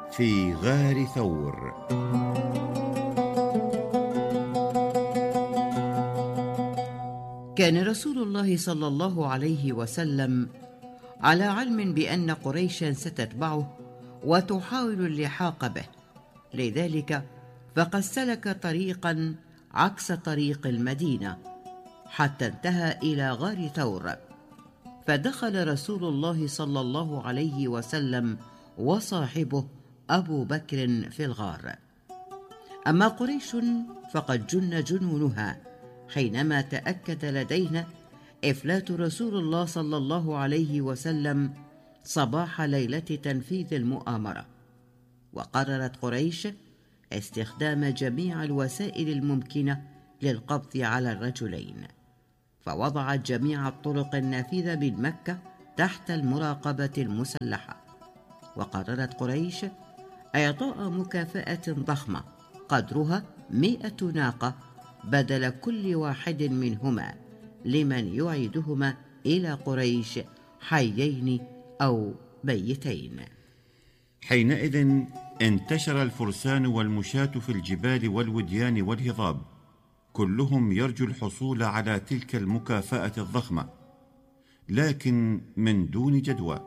في غار ثور. كان رسول الله صلى الله عليه وسلم على علم بأن قريشا ستتبعه وتحاول اللحاق به، لذلك فقد سلك طريقا عكس طريق المدينة حتى انتهى إلى غار ثور، فدخل رسول الله صلى الله عليه وسلم وصاحبه أبو بكر في الغار. أما قريش فقد جن جنونها حينما تأكد لدينا إفلات رسول الله صلى الله عليه وسلم صباح ليلة تنفيذ المؤامرة، وقررت قريش استخدام جميع الوسائل الممكنة للقبض على الرجلين، فوضعت جميع الطرق النافذة من مكة تحت المراقبة المسلحة. وقررت قريش إعطاء مكافأة ضخمة قدرها 100 ناقة بدل كل واحد منهما لمن يعيدهما إلى قريش حيين أو ميتين. حينئذ انتشر الفرسان والمشاة في الجبال والوديان والهضاب، كلهم يرجو الحصول على تلك المكافأة الضخمة، لكن من دون جدوى.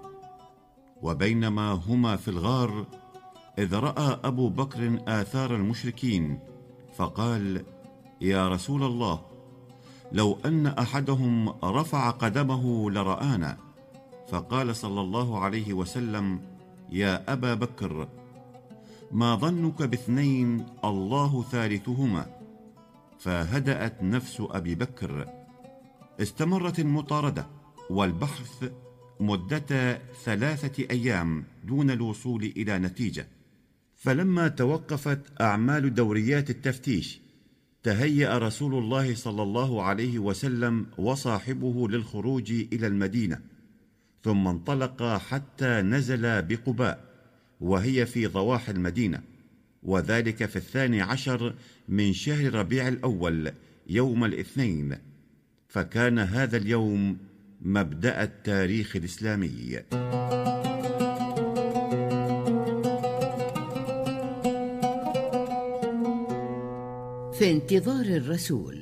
وبينما هما في الغار إذ رأى أبو بكر آثار المشركين، فقال: يا رسول الله، لو أن أحدهم رفع قدمه لرآنا. فقال صلى الله عليه وسلم: يا أبا بكر، ما ظنك باثنين الله ثالثهما؟ فهدأت نفس أبي بكر. استمرت المطاردة والبحث مدة 3 أيام دون الوصول إلى نتيجة، فلما توقفت أعمال دوريات التفتيش تهيأ رسول الله صلى الله عليه وسلم وصاحبه للخروج إلى المدينة، ثم انطلق حتى نزل بقباء، وهي في ضواحي المدينة، وذلك في 12 من شهر ربيع الأول يوم الاثنين، فكان هذا اليوم مبدأ التاريخ الإسلامي. في انتظار الرسول.